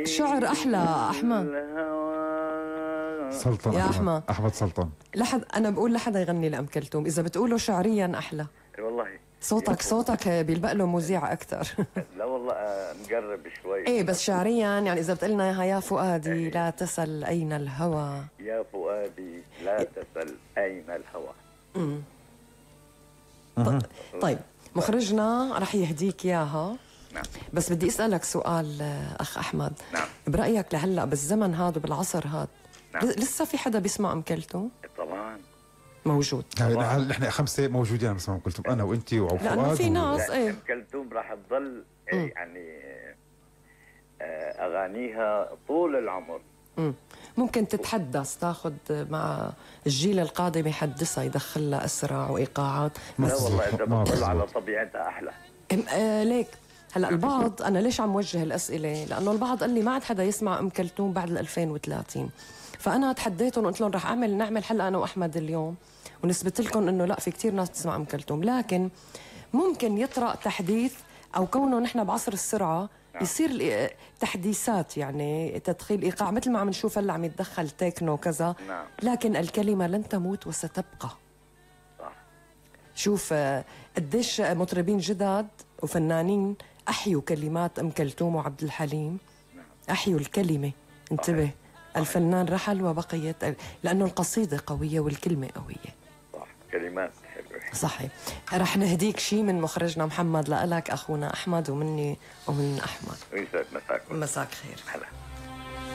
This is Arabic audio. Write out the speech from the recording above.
الشعر احلى احمد. سلطان يا احمد سلطان. انا بقول لحدا يغني لأم كلثوم اذا بتقولوا شعريا احلى. والله صوتك بيلبق له مذيع اكثر. لا والله نقرب شوي. ايه بس شعريا يعني اذا بتقلنا اياها يا فؤادي لا تسل اين الهوى. يا فؤادي لا تسل اين الهوى. طيب مخرجنا رح يهديك اياها. نعم. بس بدي اسالك سؤال اخ احمد. نعم. برايك لهلا بالزمن هذا وبالعصر هذا نعم. لسه في حدا بيسمع ام كلثوم؟ طبعا موجود. نحن خمسه موجودين عم نسمع ام كلثوم، انا وانت وفؤاد. لانه في ناس ام كلثوم راح تضل يعني اغانيها طول العمر. ممكن تتحدث تاخذ مع الجيل القادم يحدثها يدخل لها اسرع وايقاعات. لا والله اذا بتطلع على طبيعتها احلى. ليك هلا البعض انا ليش عم وجه الاسئله؟ لانه البعض قال لي ما عاد حدا يسمع ام كلثوم بعد 2030. فانا تحديتهم وقلت لهم رح نعمل حلقه انا واحمد اليوم ونثبت لكم انه لا في كثير ناس تسمع ام كلثوم، لكن ممكن يطرأ تحديث او كونه نحن بعصر السرعه يصير تحديثات، يعني تدخيل ايقاع مثل ما عم نشوف هلا عم يتدخل تكنو كذا. لكن الكلمه لن تموت وستبقى. صح. شوف قديش مطربين جداد وفنانين احيوا كلمات ام كلثوم وعبد الحليم. احيوا الكلمه. انتبه. الفنان رحل وبقيت لانه القصيده قويه والكلمه قويه. صح. كلمات حلوه. صحيح. رح نهديك شيء من مخرجنا محمد لك اخونا احمد ومني ومن احمد. يسعد مساكم. مساك خير. هلا.